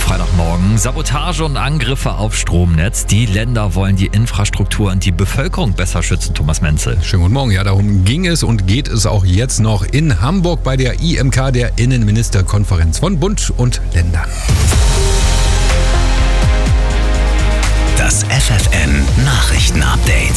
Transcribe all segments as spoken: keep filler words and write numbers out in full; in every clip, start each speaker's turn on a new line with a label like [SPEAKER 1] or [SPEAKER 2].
[SPEAKER 1] Freitagmorgen. Sabotage und Angriffe auf Stromnetz. Die Länder wollen die Infrastruktur und die Bevölkerung besser schützen. Thomas Menzel.
[SPEAKER 2] Schönen guten Morgen. Ja, darum ging es und geht es auch jetzt noch in Hamburg bei der I M K, der Innenministerkonferenz von Bund und Ländern.
[SPEAKER 3] Das F F N Nachrichtenupdate.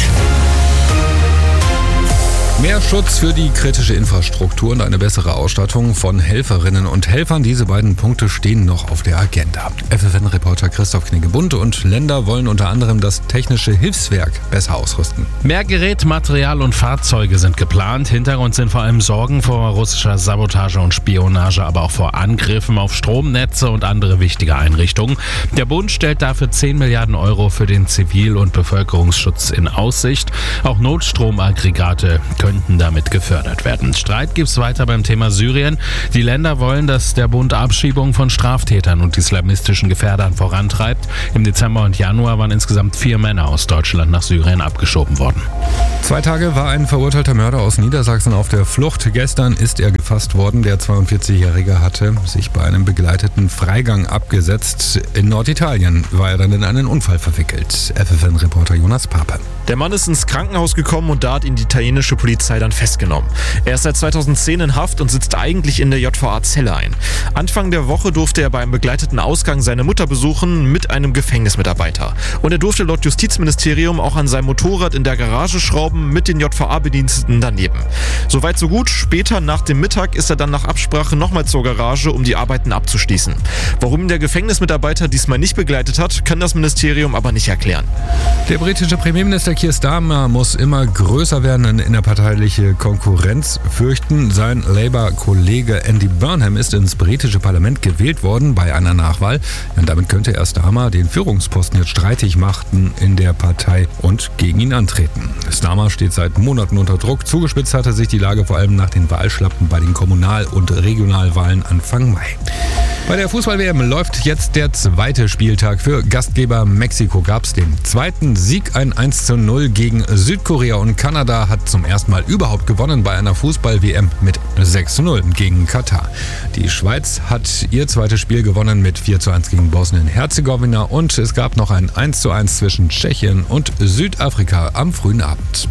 [SPEAKER 2] Mehr Schutz für die kritische Infrastruktur und eine bessere Ausstattung von Helferinnen und Helfern. Diese beiden Punkte stehen noch auf der Agenda. F F N-Reporter Christoph Knigge. Bund und Länder wollen unter anderem das technische Hilfswerk besser ausrüsten.
[SPEAKER 4] Mehr Gerät, Material und Fahrzeuge sind geplant. Hintergrund sind vor allem Sorgen vor russischer Sabotage und Spionage, aber auch vor Angriffen auf Stromnetze und andere wichtige Einrichtungen. Der Bund stellt dafür zehn Milliarden Euro für den Zivil- und Bevölkerungsschutz in Aussicht. Auch Notstromaggregate könnten damit gefördert werden. Streit gibt es weiter beim Thema Syrien. Die Länder wollen, dass der Bund Abschiebungen von Straftätern und islamistischen Gefährdern vorantreibt. Im Dezember und Januar waren insgesamt vier Männer aus Deutschland nach Syrien abgeschoben worden.
[SPEAKER 2] Zwei Tage war ein verurteilter Mörder aus Niedersachsen auf der Flucht. Gestern ist er gefasst worden. Der zweiundvierzigjährige hatte sich bei einem begleiteten Freigang abgesetzt. In Norditalien war er dann in einen Unfall verwickelt. F F N-Reporter Jonas Pape.
[SPEAKER 5] Der Mann ist ins Krankenhaus gekommen und da hat ihn die italienische Polizei dann festgenommen. Er ist seit zweitausendzehn in Haft und sitzt eigentlich in der J V A-Zelle ein. Anfang der Woche durfte er beim begleiteten Ausgang seine Mutter besuchen mit einem Gefängnismitarbeiter. Und er durfte laut Justizministerium auch an seinem Motorrad in der Garage schrauben mit den J V A-Bediensteten daneben. Soweit so gut. Später nach dem Mittag ist er dann nach Absprache nochmal zur Garage, um die Arbeiten abzuschließen. Warum ihn der Gefängnismitarbeiter diesmal nicht begleitet hat, kann das Ministerium aber nicht erklären.
[SPEAKER 2] Der britische Premierminister Keir Starmer muss immer größer werden und innerparteiliche Konkurrenz fürchten. Sein Labour-Kollege Andy Burnham ist ins britische Parlament gewählt worden bei einer Nachwahl. Und damit könnte er Starmer den Führungsposten jetzt streitig machen in der Partei und gegen ihn antreten. Starmer steht seit Monaten unter Druck. Zugespitzt hatte sich die Lage vor allem nach den Wahlschlappen bei den Kommunal- und Regionalwahlen Anfang Mai. Bei der Fußball-W M läuft jetzt der zweite Spieltag. Für Gastgeber Mexiko gab es den zweiten Sieg, ein eins zu null gegen Südkorea, und Kanada hat zum ersten Mal überhaupt gewonnen bei einer Fußball-W M mit sechs zu null gegen Katar. Die Schweiz hat ihr zweites Spiel gewonnen mit vier zu eins gegen Bosnien-Herzegowina, und es gab noch ein eins zu eins zwischen Tschechien und Südafrika am frühen Abend.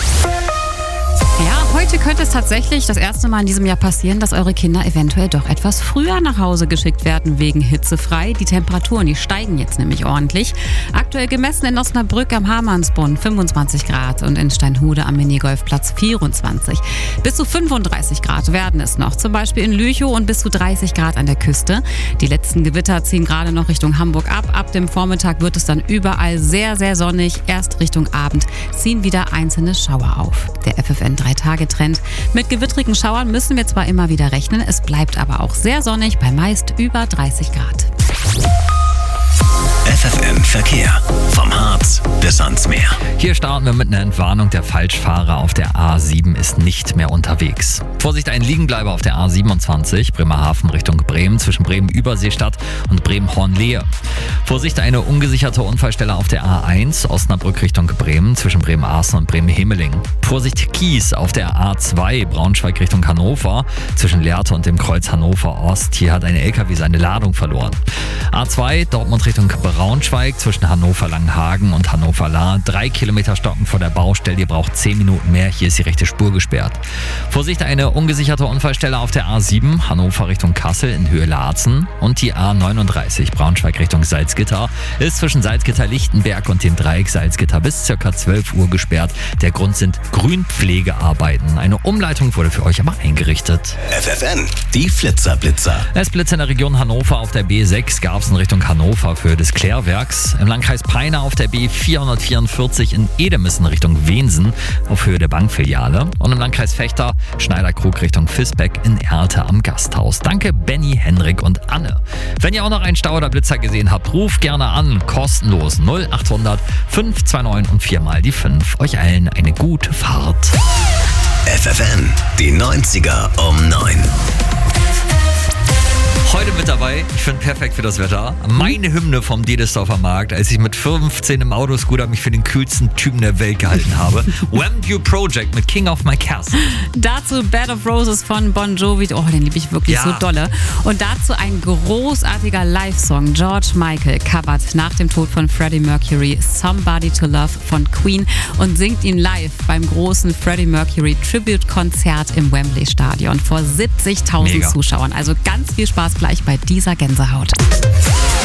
[SPEAKER 6] Ja, heute könnte es tatsächlich das erste Mal in diesem Jahr passieren, dass eure Kinder eventuell doch etwas früher nach Hause geschickt werden wegen hitzefrei. Die Temperaturen, die steigen jetzt nämlich ordentlich. Aktuell gemessen in Osnabrück am Hamannsbrunnen fünfundzwanzig Grad und in Steinhude am Minigolfplatz vierundzwanzig. Bis zu fünfunddreißig Grad werden es noch, zum Beispiel in Lüchow, und bis zu dreißig Grad an der Küste. Die letzten Gewitter ziehen gerade noch Richtung Hamburg ab. Ab dem Vormittag wird es dann überall sehr, sehr sonnig. Erst Richtung Abend ziehen wieder einzelne Schauer auf. Der F F N drei Tage Trend. Mit gewittrigen Schauern müssen wir zwar immer wieder rechnen, es bleibt aber auch sehr sonnig bei meist über dreißig Grad.
[SPEAKER 3] F F N Verkehr. Vom Harz bis ans Meer.
[SPEAKER 1] Hier starten wir mit einer Entwarnung. Der Falschfahrer auf der A sieben ist nicht mehr unterwegs. Vorsicht, ein Liegenbleiber auf der A siebenundzwanzig, Bremerhaven Richtung Bremen, zwischen Bremen-Überseestadt und Bremen-Hornlehe. Vorsicht, eine ungesicherte Unfallstelle auf der A eins, Osnabrück Richtung Bremen, zwischen Bremerhaven und Bremen-Hemeling. Vorsicht, Kies auf der A zwei, Braunschweig Richtung Hannover, zwischen Lehrte und dem Kreuz Hannover-Ost. Hier hat ein L K W seine Ladung verloren. A zwei, Dortmund Richtung Braunschweig, zwischen Hannover-Langenhagen und Hannover-Lahr. Drei Kilometer stocken vor der Baustelle. Ihr braucht zehn Minuten mehr. Hier ist die rechte Spur gesperrt. Vorsicht, eine ungesicherte Unfallstelle auf der A sieben, Hannover Richtung Kassel in Höhe Laatzen. Und die A neununddreißig, Braunschweig Richtung Salzgitter, ist zwischen Salzgitter-Lichtenberg und dem Dreieck Salzgitter bis ca. zwölf Uhr gesperrt. Der Grund sind Grünpflegearbeiten. Eine Umleitung wurde für euch aber eingerichtet.
[SPEAKER 3] F F N, die Flitzerblitzer.
[SPEAKER 1] Es blitzt in der Region Hannover auf der B sechs, Garbsen Richtung Hannover für des Klärwerks. Im Landkreis Peine auf der B vierhundertvierundvierzig in Edemissen Richtung Wensen auf Höhe der Bankfiliale. Und im Landkreis Fechter Schneiderkrug Richtung Visbeck in Erlte am Gasthaus. Danke Benny, Henrik und Anne. Wenn ihr auch noch einen Stau oder Blitzer gesehen habt, ruft gerne an. Kostenlos null achthundert fünf zwei neun und viermal die fünf. Euch allen eine gute Fahrt.
[SPEAKER 3] F F N, die neunziger um neun.
[SPEAKER 1] Heute mit dabei neu. Ich finde perfekt für das Wetter. Meine Hymne vom Dedesdorfer Markt, als ich mit fünfzehn im Autoscooter mich für den coolsten Typen der Welt gehalten habe. Wham! Project mit King of My Castle.
[SPEAKER 6] Dazu Bed of Roses von Bon Jovi. Oh, den liebe ich wirklich
[SPEAKER 1] Ja.
[SPEAKER 6] so dolle. Und dazu ein großartiger Live-Song. George Michael covert nach dem Tod von Freddie Mercury Somebody to Love von Queen und singt ihn live beim großen Freddie Mercury Tribute-Konzert im Wembley-Stadion vor siebzigtausend
[SPEAKER 1] Mega.
[SPEAKER 6] Zuschauern. Also ganz viel Spaß gleich bei dieser Gänsehaut.